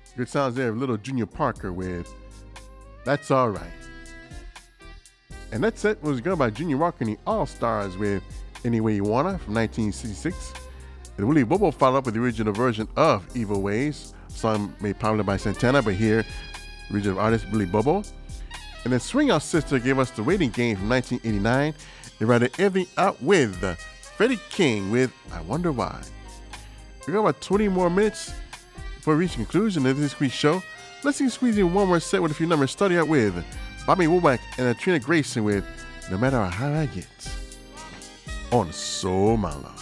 Good sounds there of Little Junior Parker with That's Alright. And that set was done by Junior Walker and the All-Stars with Any Way You Wanna from 1966. And Willie Bobo followed up with the original version of Evil Ways, a song made popular by Santana, but here, the original artist Willie Bobo. And then Swing Out Sister gave us The Waiting Game from 1989. They rounded everything out with Freddie King with I Wonder Why. We got about 20 more minutes before we reach the conclusion of this week's show. Let's see squeeze in one more set with a few numbers, starting out with Bobby Womack and Trina Grayson with No Matter How I Get on Soul My Love.